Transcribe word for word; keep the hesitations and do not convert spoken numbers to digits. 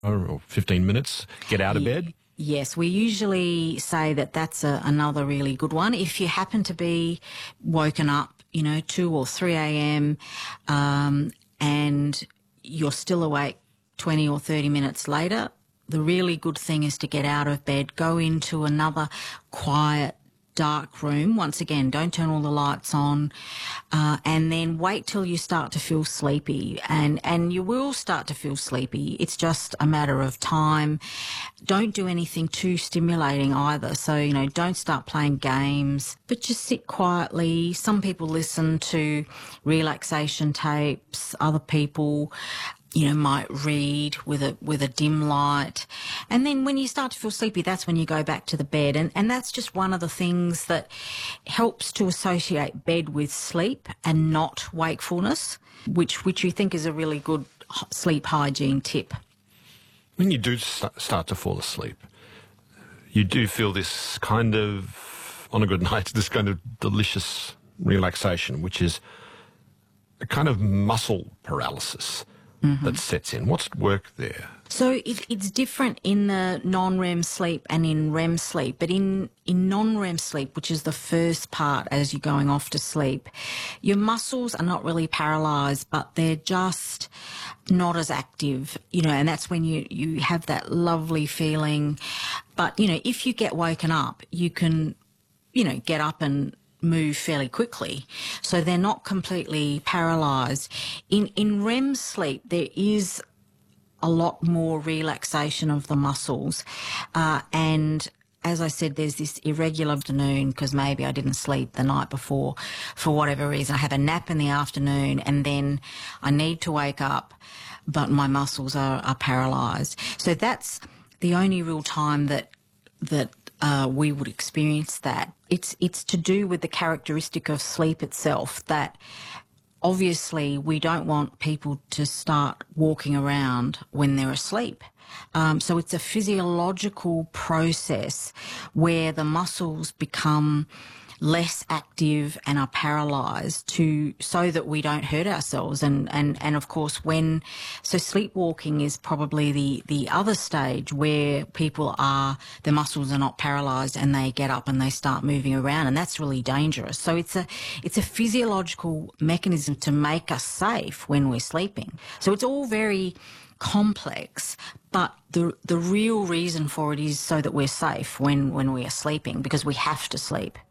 or fifteen minutes, get out of Ye- bed? Yes, we usually say that that's a, another really good one. If you happen to be woken up, you know, two or three a.m. Um, and you're still awake twenty or thirty minutes later, the really good thing is to get out of bed, go into another quiet, dark room. Once again, don't turn all the lights on, uh, and then wait till you start to feel sleepy. And, and you will start to feel sleepy. It's just a matter of time. Don't do anything too stimulating either. So, you know, don't start playing games, but just sit quietly. Some people listen to relaxation tapes. Other people, you know, might read with a with a dim light. And then when you start to feel sleepy, that's when you go back to the bed. And, and that's just one of the things that helps to associate bed with sleep and not wakefulness, which, which you think is a really good h- sleep hygiene tip. When you do st- start to fall asleep, you do feel this kind of, on a good night, this kind of delicious relaxation, which is a kind of muscle paralysis mm-hmm. that sets in. What's at work there? So it, it's different in the non-R E M sleep and in R E M sleep. But in, in non-R E M sleep, which is the first part as you're going off to sleep, your muscles are not really paralysed, but they're just not as active, you know, and that's when you, you have that lovely feeling. But, you know, if you get woken up, you can, you know, get up and move fairly quickly. So they're not completely paralysed. In, in R E M sleep, there is a lot more relaxation of the muscles. Uh, and as I said, there's this irregular afternoon because maybe I didn't sleep the night before for whatever reason. I have a nap in the afternoon and then I need to wake up, but my muscles are, are paralysed. So that's the only real time that that uh, we would experience that. It's it's to do with the characteristic of sleep itself, that obviously we don't want people to start walking around when they're asleep. Um, so it's a physiological process where the muscles become less active and are paralysed to so that we don't hurt ourselves. And, and, and of course when, so sleepwalking is probably the, the other stage where people are, their muscles are not paralysed and they get up and they start moving around, and that's really dangerous. So it's a, it's a physiological mechanism to make us safe when we're sleeping. So it's all very complex, but the the real reason for it is so that we're safe when, when we are sleeping, because we have to sleep.